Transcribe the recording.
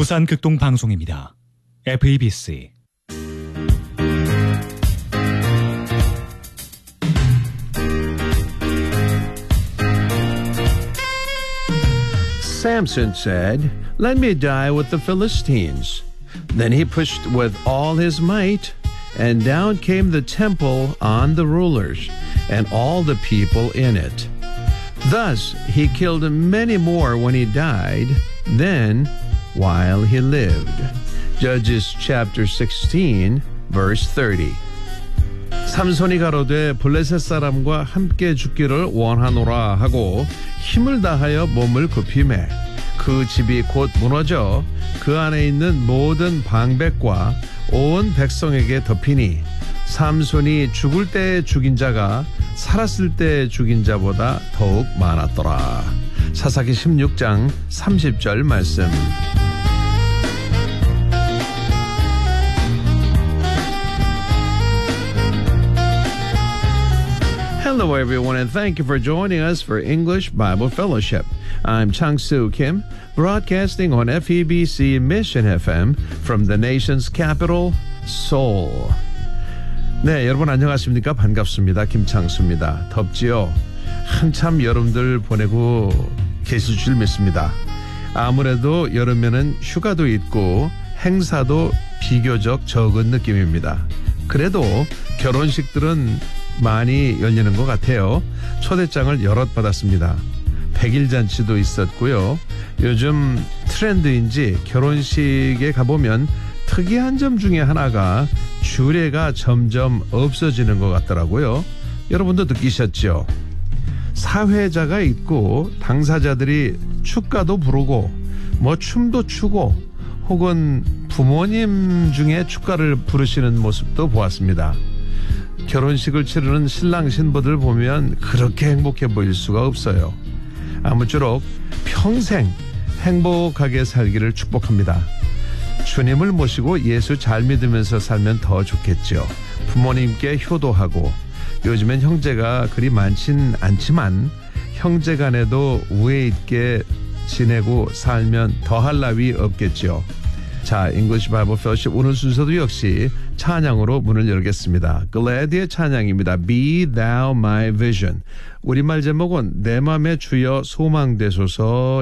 부산 극동 방송입니다. FEBC Samson said, "Let me die with the Philistines." Then he pushed with all his might, and down came the temple on the rulers and all the people in it. Thus he killed many more when he died than while he lived. Judges chapter 16, verse 30. 삼손이 가로되 블레셋 사람과 함께 죽기를 원하노라 하고 힘을 다하여 몸을 굽히매 그 집이 곧 무너져 그 안에 있는 모든 방백과 온 백성에게 덮이니 삼손이 죽을 때 죽인 자가 살았을 때 죽인 자보다 더욱 많았더라. 사사기 16장 30절 말씀. Hello, everyone, and thank you for joining us for English Bible Fellowship. I'm Chang-Soo Kim, broadcasting on FEBC Mission FM from the nation's capital, Seoul. 네, 여러분 안녕하십니까? 반갑습니다. 김창수입니다. 덥지요? 한참 여름들 보내고 계실 줄 믿습니다. 아무래도 여름에는 휴가도 있고 행사도 비교적 적은 느낌입니다. 그래도 결혼식들은 많이 열리는 것 같아요. 초대장을 여럿 받았습니다. 100일 잔치도 있었고요. 요즘 트렌드인지 결혼식에 가보면 특이한 점 중에 하나가 주례가 점점 없어지는 것 같더라고요. 여러분도 느끼셨죠? 사회자가 있고 당사자들이 축가도 부르고 뭐 춤도 추고 혹은 부모님 중에 축가를 부르시는 모습도 보았습니다. 결혼식을 치르는 신랑 신부들 보면 그렇게 행복해 보일 수가 없어요. 아무쪼록 평생 행복하게 살기를 축복합니다. 주님을 모시고 예수 잘 믿으면서 살면 더 좋겠죠. 부모님께 효도하고 요즘엔 형제가 그리 많진 않지만 형제 간에도 우애 있게 지내고 살면 더할 나위 없겠죠. 자, English Bible Fellowship 오늘 순서도 역시 찬양으로 문을 열겠습니다. 글래디의 찬양입니다. Be Thou My Vision. 우리말 제목은 내 맘의 주여 소망되소서